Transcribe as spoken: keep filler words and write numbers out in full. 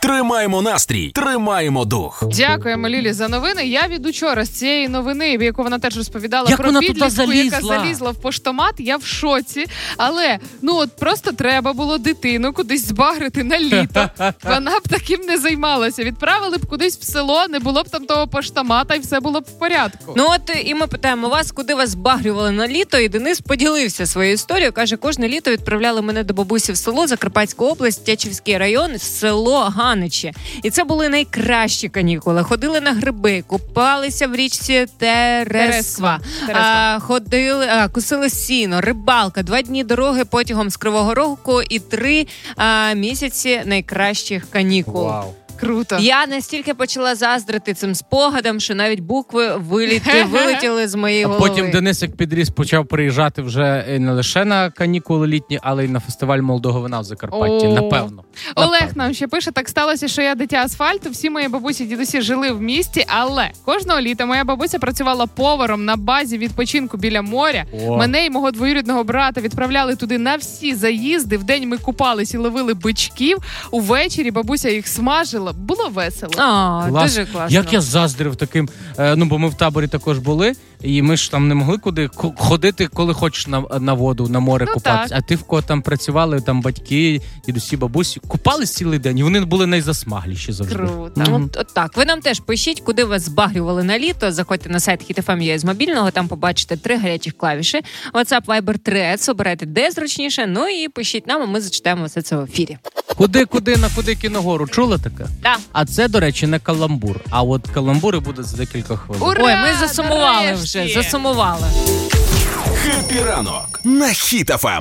Тримаємо настрій, тримаємо дух. Дякуємо Лілі за новини. Я від учора з цієї новини, яку вона теж розповідала Як про вона підлітку, залізла? яка залізла в поштомат, я в шоці. Але, ну от просто треба було дитину кудись збагрити на літо. Вона б таким не займалася. Відправили б кудись в село, не було б там того поштомата і все було б в порядку. Ну от і ми питаємо вас, куди вас збагрювали на літо, і Денис поділився своєю історією. Каже, кожне літо відправляли мене до бабусі в село, Закарпатська область, Тячівський район, село Ганичі. І це були найкращі канікули. Ходили на гриби, купалися в річці Тересва, а, ходили, а, кусили сіно, рибалка, два дні дороги потягом з Кривого Рогу і три а, місяці найкращих канікул. Вау. Круто. Я настільки почала заздрити цим спогадам, що навіть букви виліти, вилетіли з моєї А голови. потім Денис, як підріс, почав приїжджати вже не лише на канікули літні, але й на фестиваль молодого вина в Закарпатті. О. Напевно. Олег Напевно. нам ще пише, так сталося, що я дитя асфальту, всі мої бабусі, дідусі жили в місті, але кожного літа моя бабуся працювала поваром на базі відпочинку біля моря. О. Мене і мого двоюрідного брата відправляли туди на всі заїзди. Вдень ми купались і ловили бичків, увечері бабуся їх смажила. Було весело. А, Клас. дуже класно. Як я заздрив таким, е, ну бо ми в таборі також були, і ми ж там не могли куди к- ходити, коли хочеш на, на воду, на море Ну, купатися. так. А ти в кого там працювали, там батьки, дідусі, бабусі, купались цілий день, і вони були найзасмагліші завжди. Круто. Мгм. От, от так. Ви нам теж пишіть, куди вас збагрювали на літо. Заходьте на сайт хіт еф ем точка ю а з мобільного, там побачите три гарячих клавіші. WhatsApp, Viber, Threads. Обирайте, де зручніше. Ну і пишіть нам, а ми зачитаємо все це в ефірі. Куди, куди, на куди кіногору? Чула таке? Да. А це, до речі, не каламбур. А от каламбури будуть за декілька хвилин. Ура! Ой, ми засумували Нарешті! вже, засумували. Хеппі ранок на Хіт еф ем.